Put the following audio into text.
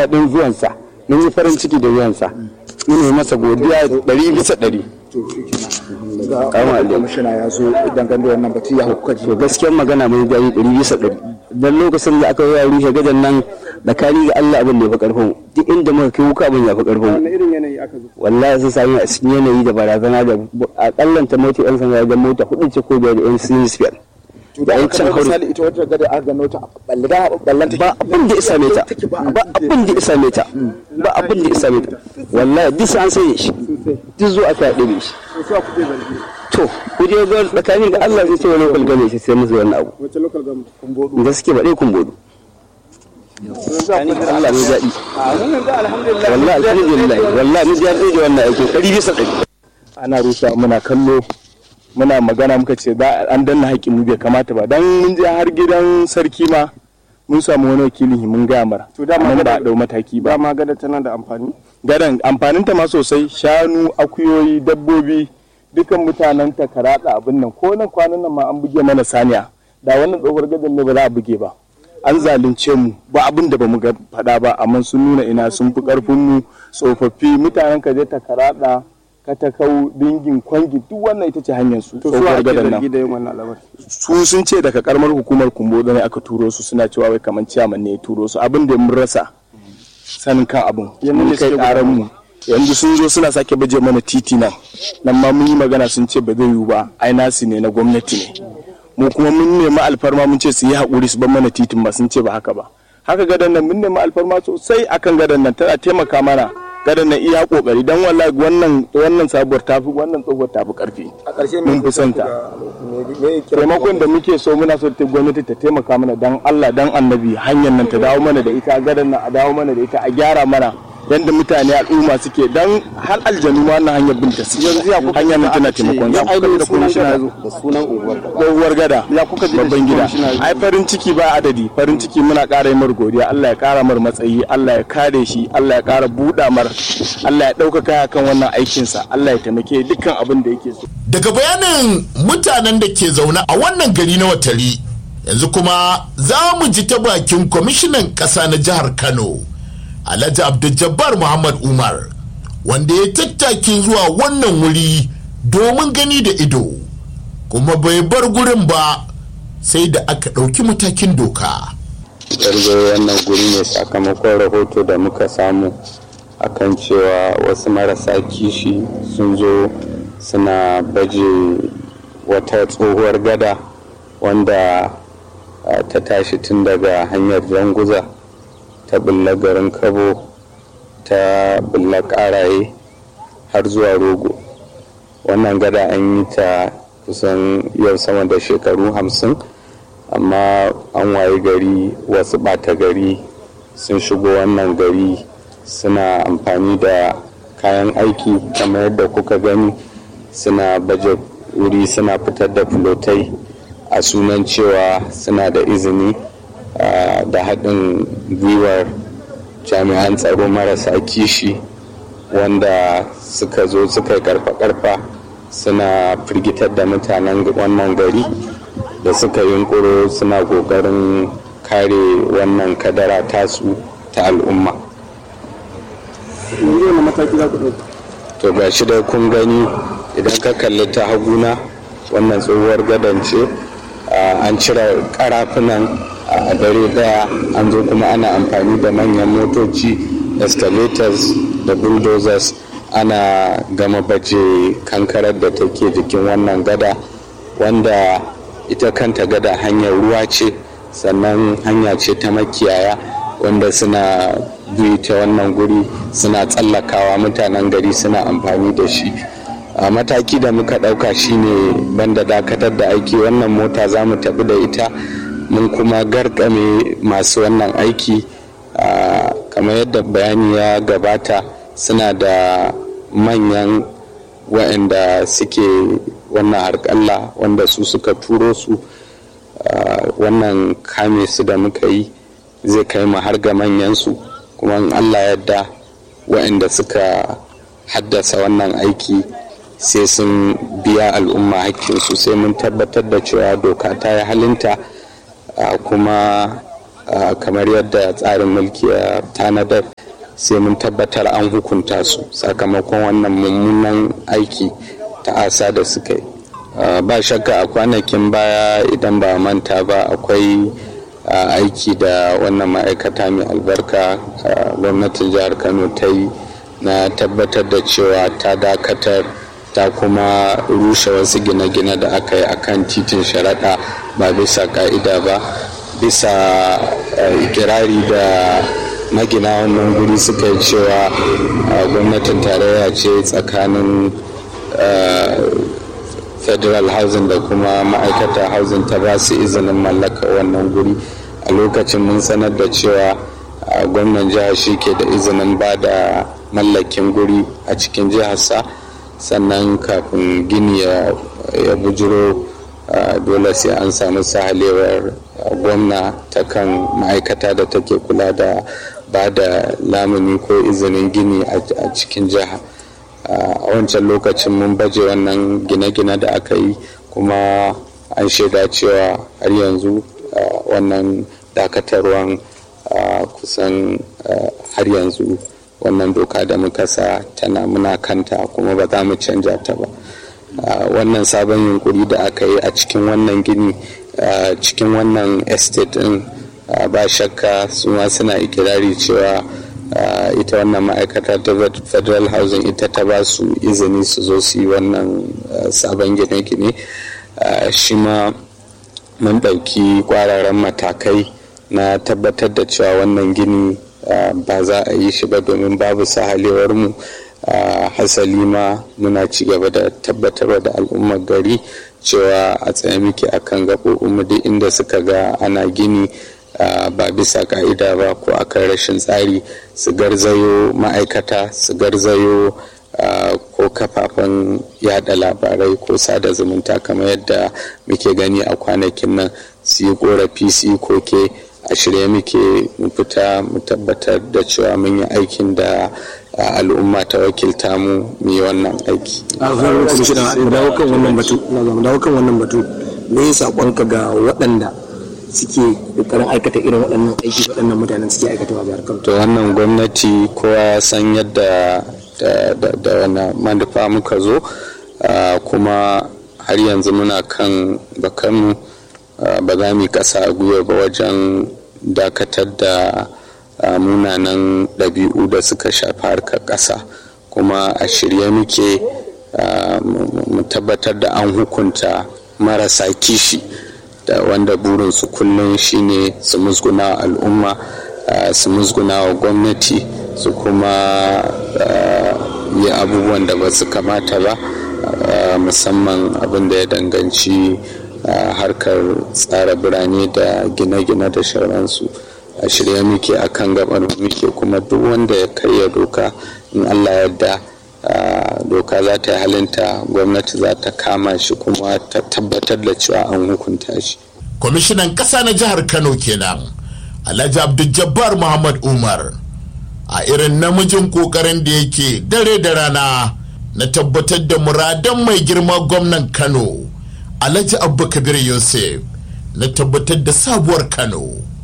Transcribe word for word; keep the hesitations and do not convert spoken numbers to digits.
daɗin zuwansa, mun yi farin ciki da zuwansa, mun yi masa godiya ɗari bisa ɗari. Kama kwamishina ya zo dangane da wannan batu ya kuka ji. Gaskiyar magana mun gani ɗari bisa ɗari. Dan lokacin da aka yi a rushe gadan nan tsakani ga Allah abin da ya fi ƙarfin duk inda muka kai wuka abin ya fi ƙarfin. Wani irin yanayi aka zo? Wallahi sun sami a cikin yanayi da barazana da akallanta mota yan sanda da mota hudu ce ko biyar da yan sinisfiyar. Da yan can misali ita wata gada aka gano ta balle da ballan take. Ba abin da isa meta. Ba abin da isa meta. Ba abin da isa meta. Wallahi duk an sanya shi. Duk zo aka ɗabe shi. To, kuje ga tsakanin da Allah zai ce wani local government shi sai musu wannan abu. Wace local government? Kumbodo. Da suke ba dai Kumbodo. Allah mai daɗi. Wallahi alhamdulillah. Wallahi mun ji daɗi da wannan aikin ɗari bisa ɗari. Ana rusa muna kallo muna magana muka ce da an danna haƙƙin mu bai kamata ba dan mun je har gidan sarki ma mun samu wani wakili mun gaya mara. To da mun ba dau mataki ba. Ma gada tana da amfani. Gadan amfanin ta ma sosai shanu, akuyoyi, dabbobi dukan mutanen ta karada abin nan ko nan kwanan nan ma an buge mana saniya. Da wannan tsohuwar gadan ne ba za a buge ba. An zalunce mu ba abin da ba mu ga faɗa ba amma sun nuna ina sun fi ƙarfin mu tsofaffi mutanen ka je ta karada katakau dingin kwangi duk wannan ita ce hanyar su tsohuwar gadan nan. Su sun ce daga karamar hukumar Kumbodo ne aka turo su suna cewa wai kaman ciyaman ne ya turo su abin da mun rasa sanin kan abin mun kai karan mu yanzu sun zo suna sake baje mana titi nan nan ma mun yi magana sun ce ba zai yiwu ba ai nasu ne na gwamnati ne mu kuma mun nemi alfarma mun ce su yi haƙuri su bar mana titin ba sun ce ba haka ba haka gadan nan mun nemi alfarma sosai akan gadan nan tana taimaka mana gadan nan iya kokari dan wallahi wannan wannan sabuwar tafi wannan tsohuwar tafi karfi mun fi santa taimakon da muke so muna so ta gwamnati ta taimaka mana dan Allah dan annabi hanyar nan ta dawo mana da ita gadan nan a dawo mana da ita a gyara mana yanda mutane al'umma suke dan har aljanu ma wannan hanyar binta su hanyar nan tana taimakon ya aure da komishina da sunan uwar gada ya kuka ji babban gida ai farin ciki ba adadi farin ciki muna ƙara yi mar godiya Allah ya ƙara mar matsayi Allah ya kare shi Allah ya ƙara buɗa mar Allah ya ɗaukaka kan wannan aikin sa Allah ya taimake dukkan abin da yake so. Daga bayanin mutanen da ke zaune a wannan gari na Watari yanzu kuma za mu ji ta bakin kwamishinan ƙasa na jihar Kano Alhaji Abdul Muhammad Umar wanda ya tattaki zuwa wannan wuri domin gani da ido kuma bai bar gurin ba sai da aka ɗauki matakin doka. Yarzo wannan guri ne sakamakon rahoto da muka samu akan cewa wasu marasa kishi sun zo suna baje wata tsohuwar gada wanda ta tashi tun daga hanyar Janguza ta bulla garin Kabo ta bulla Karaye har zuwa Rogo. Wannan gada an yi ta kusan yau sama da shekaru hamsin amma an waye gari wasu ɓata gari sun shigo wannan gari suna amfani da kayan aiki kamar yadda kuka gani suna baje wuri suna fitar da fulotai a sunan cewa suna da izini da haɗin gwiwar jami'an tsaro marasa kishi wanda suka zo suka karfa-karfa suna firgitar da mutanen wannan gari da suka yunkuro suna ƙoƙarin kare wannan kadara tasu ta al'umma. To ga shi da kun gani idan ka kalli ta haguna wannan tsohuwar gadon ce an cire karafunan a dare daya an zo kuma ana amfani da manyan motoci escalators da bulldozers ana gama baje kankarar da take jikin wannan gada wanda ita kanta gada hanyar ruwa ce sannan hanya ce ta makiyaya wanda suna bi ta wannan guri suna tsallakawa mutanen gari suna amfani da shi a mataki da muka dauka shine banda dakatar da aiki wannan mota za mu tafi da ita mun kuma garkame masu wannan aiki kamar yadda bayani ya gabata suna da manyan waɗanda suke wannan harƙalla wanda su suka turo su wannan kame su da muka yi zai kai mu har ga manyansu kuma in Allah yadda waɗanda suka haddasa wannan aiki sai sun biya al'umma hakkinsu sai mun tabbatar da cewa doka ta yi halinta kuma kamar yadda tsarin mulki ya tanadar, sai mun tabbatar an hukunta su sakamakon wannan mummunan aiki ta'asa da suka yi. Ba shakka a kwanakin baya idan ba manta ba akwai aiki da wannan ma'aikata mai albarka gwamnatin jihar Kano ta yi na tabbatar da cewa ta dakatar ta kuma rushe wasu gine-gine da aka yi akan titin sharaɗa ba bisa ka'ida ba, bisa ikirari da magina wannan guri suka yi cewa gwamnatin tarayya ce tsakanin federal housing da kuma ma'aikata housing ta ba su izinin mallaka wannan guri. A lokacin mun sanar da cewa gwamnan jihar shi ke da izinin ba da mallakin guri a cikin jiharsa, sannan kafin gini ya bujiro dole sai an samu sahalewar gwamna ta kan ma'aikata da take kula da ba da lamuni ko izinin gini a cikin jiha. A wancan lokacin mun baje wannan gine-gine da aka yi, kuma an shaida cewa har yanzu wannan dakatarwan kusan har yanzu wannan doka da muka sa tana muna kanta kuma ba za mu canja ta ba. Wannan sabon yunkuri da aka yi a cikin wannan gini cikin wannan estate din, ba shakka su ma suna ikirari cewa ita wannan ma'aikata ta federal housing ita ta ba su izini su zo su yi wannan sabon gine-gine. Shi ma mun ɗauki ƙwararren matakai na tabbatar da cewa wannan gini ba za a yi shi ba domin babu sahalewar mu. Hasali ma muna ci gaba da tabbatarwa da al'ummar gari cewa a tsaye muke akan gaɓoɓin mu duk inda suka ga ana gini ba bisa ka'ida ba ko akan rashin tsari, su garzayo ma'aikata, su garzayo ko kafafen yada labarai ko sada zumunta kamar yadda muke gani a kwanakin nan, su yi korafi, su yi koke. A shirye muke mu fita mu tabbatar da cewa mun yi aikin da al'umma ta wakilta mu mu yi wannan aiki. A zarar kwamishina, mu dawo kan wannan batu mu dawo kan wannan batu me ya sakonka ga waɗanda suke kokarin aikata irin waɗannan aiki waɗannan mutanen suke aikatawa a jihar Kano? To wannan gwamnati kowa ya san yadda da wani manufa muka zo, kuma har yanzu muna kan bakanmu, ba za mu yi ƙasa a gwiwa ba wajen dakatar da munanan ɗabi'u da suka shafi harkar ƙasa, kuma a shirye muke mu tabbatar da an hukunta marasa kishi da wanda burinsu kullum shine su musguna al'umma, su musguna wa gwamnati, su kuma yi abubuwan da ba su kamata ba, musamman abin da ya danganci harkar tsara birane da gine-gine da sauransu. A shirye muke akan gabar muke, kuma duk wanda ya karya doka in Allah yadda doka za ta yi halinta, gwamnati za ta kama shi kuma ta tabbatar da cewa an hukunta shi. Kwamishinan ƙasa na jihar Kano kenan Alhaji Abdul Muhammad Umar, a irin namijin ƙoƙarin da yake dare da rana na tabbatar da muradan mai girma gwamnan Kano Alhaji Abba Kabir Yusuf na tabbatar da sabuwar Kano.